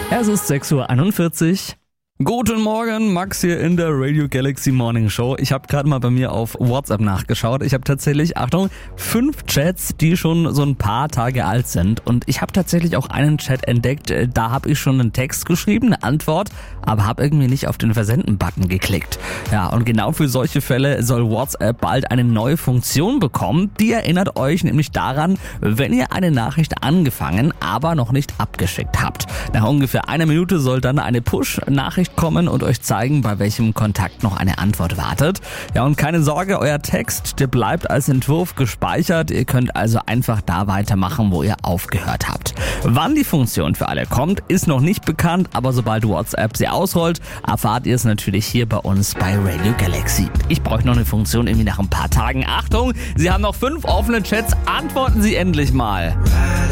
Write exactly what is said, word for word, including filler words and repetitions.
Es ist sechs Uhr einundvierzig. Guten Morgen, Max hier in der Radio Galaxy Morning Show. Ich habe gerade mal bei mir auf WhatsApp nachgeschaut. Ich habe tatsächlich, Achtung, fünf Chats, die schon so ein paar Tage alt sind. Und ich habe tatsächlich auch einen Chat entdeckt, da habe ich schon einen Text geschrieben, eine Antwort, aber habe irgendwie nicht auf den Versenden-Button geklickt. Ja, und genau für solche Fälle soll WhatsApp bald eine neue Funktion bekommen. Die erinnert euch nämlich daran, wenn ihr eine Nachricht angefangen, aber noch nicht abgeschickt habt. Nach ungefähr einer Minute soll dann eine Push-Nachricht kommen und euch zeigen, bei welchem Kontakt noch eine Antwort wartet. Ja, und keine Sorge, euer Text, der bleibt als Entwurf gespeichert. Ihr könnt also einfach da weitermachen, wo ihr aufgehört habt. Wann die Funktion für alle kommt, ist noch nicht bekannt, aber sobald WhatsApp sie ausrollt, erfahrt ihr es natürlich hier bei uns bei Radio Galaxy. Ich bräuchte noch eine Funktion irgendwie nach ein paar Tagen. Achtung, Sie haben noch fünf offene Chats, antworten Sie endlich mal.